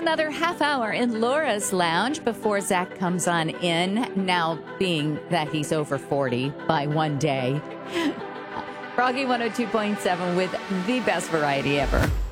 another half hour in Laura's Lounge before Zach comes on in, now being that he's over 40 by one day. Froggy 102.7 with the best variety ever.